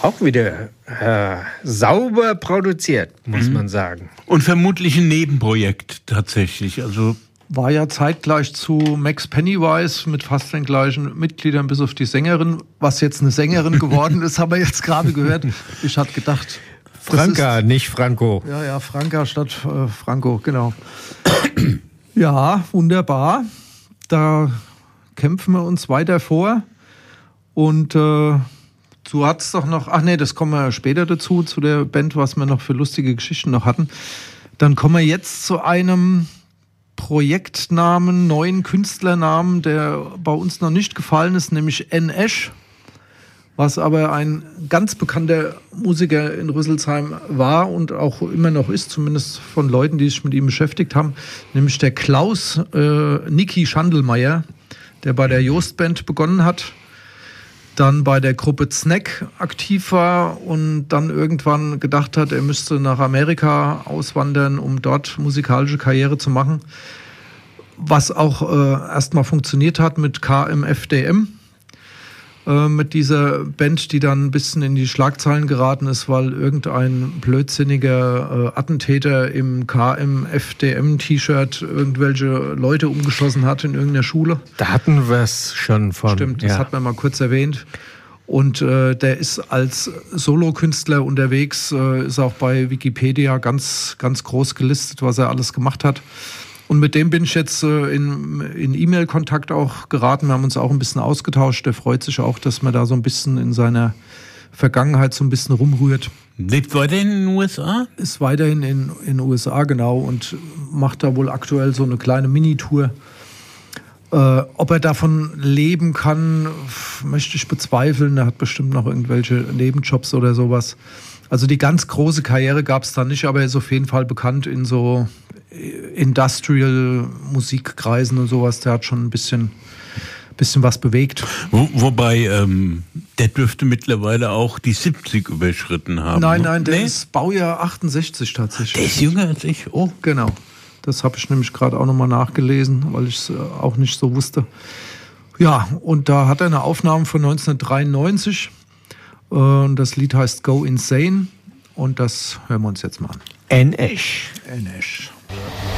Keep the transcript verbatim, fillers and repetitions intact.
Auch wieder äh, sauber produziert, muss mhm. man sagen. Und vermutlich ein Nebenprojekt tatsächlich. Also war ja zeitgleich zu Max Pennywise mit fast den gleichen Mitgliedern, bis auf die Sängerin. Was jetzt eine Sängerin geworden ist, haben wir jetzt gerade gehört. Ich hatte gedacht... Franka, ist, nicht Franco. Ja, ja, Franka statt äh, Franco, genau. Ja, wunderbar. Da kämpfen wir uns weiter vor. Und äh, du hattest doch noch, ach nee, das kommen wir später dazu, zu der Band, was wir noch für lustige Geschichten noch hatten. Dann kommen wir jetzt zu einem Projektnamen, neuen Künstlernamen, der bei uns noch nicht gefallen ist, nämlich N-Esh. Was aber ein ganz bekannter Musiker in Rüsselsheim war und auch immer noch ist, zumindest von Leuten, die sich mit ihm beschäftigt haben, nämlich der Klaus äh, Niki Schandelmeier, der bei der Jost-Band begonnen hat, dann bei der Gruppe Snack aktiv war und dann irgendwann gedacht hat, er müsste nach Amerika auswandern, um dort musikalische Karriere zu machen, was auch äh, erstmal funktioniert hat mit K M F D M. Mit dieser Band, die dann ein bisschen in die Schlagzeilen geraten ist, weil irgendein blödsinniger äh, Attentäter im K M F D M-T-Shirt irgendwelche Leute umgeschossen hat in irgendeiner Schule. Da hatten wir es schon von. Stimmt, das ja. hat man mal kurz erwähnt. Und äh, der ist als Solokünstler unterwegs, äh, ist auch bei Wikipedia ganz, ganz groß gelistet, was er alles gemacht hat. Und mit dem bin ich jetzt äh, in, in E-Mail-Kontakt auch geraten. Wir haben uns auch ein bisschen ausgetauscht. Der freut sich auch, dass man da so ein bisschen in seiner Vergangenheit so ein bisschen rumrührt. Lebt weiterhin in den U S A? Ist weiterhin in den U S A, genau. Und macht da wohl aktuell so eine kleine Minitour. Äh, ob er davon leben kann, möchte ich bezweifeln. Er hat bestimmt noch irgendwelche Nebenjobs oder sowas. Also die ganz große Karriere gab es da nicht, aber er ist auf jeden Fall bekannt in so Industrial-Musikkreisen und sowas. Der hat schon ein bisschen, bisschen was bewegt. Wo, wobei, ähm, der dürfte mittlerweile auch die siebzig überschritten haben. Nein, nein, der nee? ist Baujahr achtundsechzig tatsächlich. Der ist jünger als ich, oh. Genau, das habe ich nämlich gerade auch nochmal nachgelesen, weil ich es auch nicht so wusste. Ja, und da hat er eine Aufnahme von neunzehnhundertdreiundneunzig. Und das Lied heißt Go Insane. Und das hören wir uns jetzt mal an. N-Esh. N-Esh.